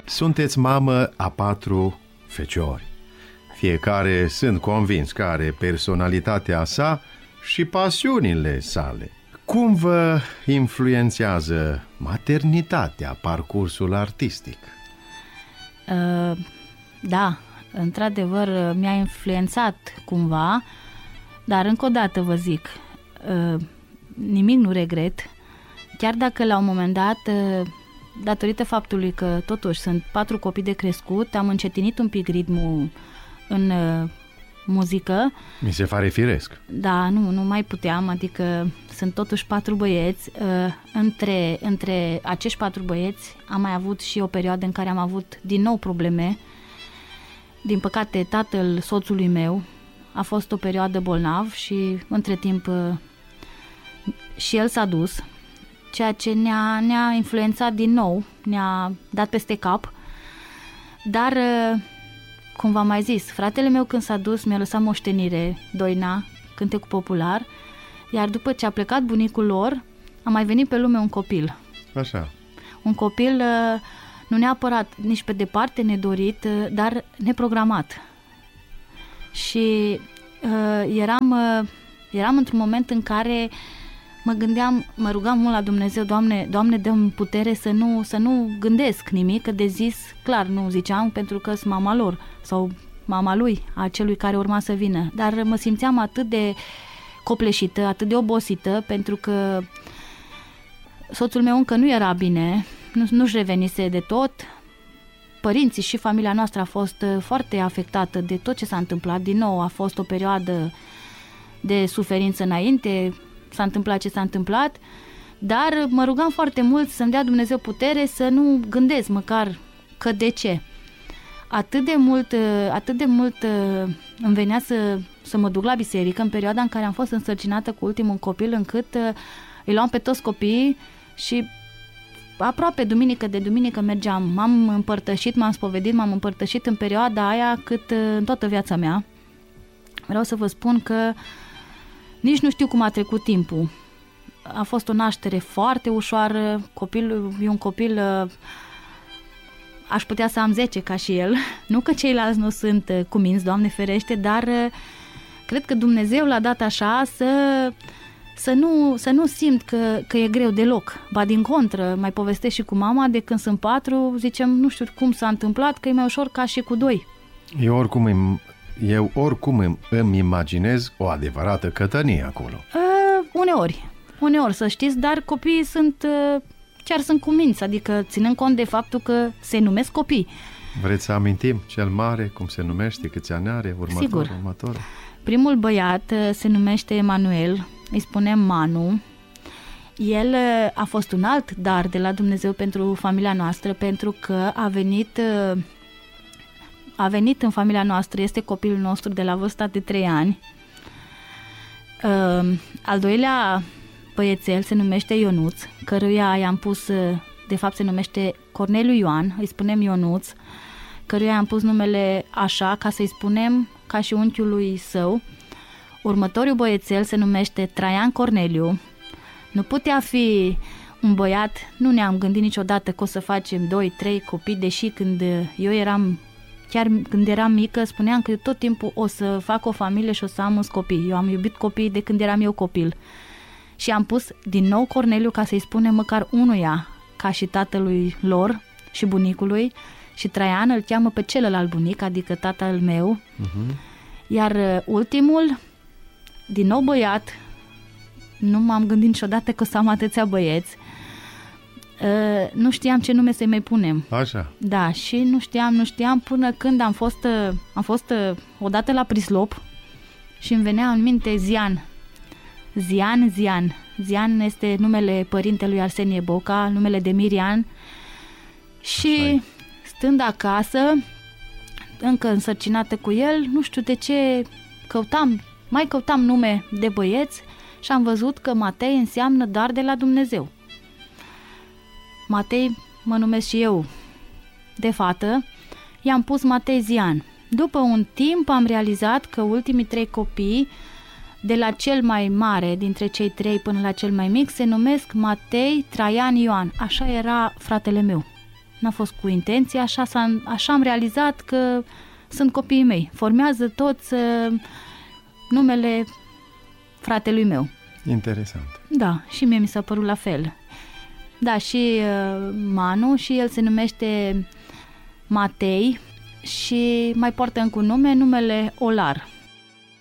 Sunteți mamă a 4 feciori. Fiecare sunt convins că are personalitatea sa și pasiunile sale. Cum vă influențează maternitatea parcursul artistic? Da, într-adevăr mi-a influențat cumva, dar încă o dată vă zic, nimic nu regret, chiar dacă la un moment dat, datorită faptului că totuși sunt 4 copii de crescut, am încetinit un pic ritmul în muzică. Mi se pare firesc. Da, nu mai puteam, adică sunt totuși 4 băieți. Între acești 4 băieți am mai avut și o perioadă în care am avut din nou probleme. Din păcate, tatăl soțului meu a fost o perioadă bolnav și între timp și el s-a dus, ceea ce ne-a influențat din nou, ne-a dat peste cap. Dar, cum v-am mai zis, fratele meu când s-a dus mi-a lăsat moștenire, Doina, cântecul popular, iar după ce a plecat bunicul lor, a mai venit pe lume un copil. Așa. Un copil nu neapărat nici pe departe nedorit, dar neprogramat. Și eram într-un moment în care mă gândeam, mă rugam mult la Dumnezeu, Doamne, dă-mi putere să nu gândesc nimic, că de zis, clar, nu ziceam, pentru că sunt mama lor sau mama lui, a celui care urma să vină. Dar mă simțeam atât de copleșită, atât de obosită, pentru că soțul meu încă nu era bine, nu-și revenise de tot. Părinții și familia noastră a fost foarte afectată de tot ce s-a întâmplat. Din nou a fost o perioadă de suferință înainte, s-a întâmplat ce s-a întâmplat, dar mă rugam foarte mult să-mi dea Dumnezeu putere să nu gândesc măcar că de ce. Atât de mult îmi venea să mă duc la biserică în perioada în care am fost însărcinată cu ultimul copil, încât îi luam pe toți copiii și aproape duminică de duminică mergeam. M-am împărtășit, m-am spovedit, m-am împărtășit în perioada aia cât în toată viața mea. Vreau să vă spun că nici nu știu cum a trecut timpul. A fost o naștere foarte ușoară, copilul e un copil, aș putea să am 10 ca și el. Nu că ceilalți nu sunt cuminți, Doamne ferește, dar cred că Dumnezeu l-a dat așa să nu simt că e greu deloc. Ba din contră, mai povestesc și cu mama, de când sunt 4, zicem, nu știu cum s-a întâmplat, că e mai ușor ca și cu 2. Eu oricum îmi imaginez o adevărată cătănie acolo. Uneori, să știți, dar copiii sunt cuminți, adică ținând cont de faptul că se numesc copii. Vreți să amintim cel mare, cum se numește, câți ani are, următorul? Primul băiat se numește Emanuel, îi spunem Manu. El a fost un alt dar de la Dumnezeu pentru familia noastră, pentru că a venit în familia noastră, este copilul nostru de la vârsta de 3 ani. Al doilea băiețel se numește Ionuț, căruia i-am pus, de fapt se numește Corneliu Ioan, îi spunem Ionuț, căruia i-am pus numele așa, ca să-i spunem ca și unchiului său. Următorul băiețel se numește Traian Corneliu. Nu putea fi un băiat, nu ne-am gândit niciodată că o să facem 2-3 copii, deși când eram mică, spuneam că tot timpul o să fac o familie și o să am mulți copii. Eu am iubit copiii de când eram eu copil. Și am pus din nou Corneliu ca să-i spunem măcar unuia, ca și tatălui lor și bunicului, și Traian îl cheamă pe celălalt bunic, adică tatăl meu. Iar ultimul, din nou băiat, nu m-am gândit niciodată că o să am atâția băieți. Nu știam ce nume să-i mai punem. Așa. Da, și nu știam până când am fost odată la Prislop și îmi venea în minte Zian. Zian este numele părintelui Arsenie Boca, numele de Mirian. Și stând acasă, încă însărcinată cu el, nu știu de ce mai căutam nume de băieți și am văzut că Matei înseamnă dar de la Dumnezeu. Matei mă numesc și eu de fată, i-am pus Matei Zian. După un timp am realizat că ultimii 3 copii, de la cel mai mare dintre cei 3 până la cel mai mic, se numesc Matei Traian Ioan. Așa era fratele meu. n-a fost cu intenție, așa am realizat că sunt copiii mei. Formează toți numele fratelui meu. Interesant. Da, și mie mi s-a părut la fel. Da, și Manu, și el se numește Matei și mai poartă încă un numele Olar.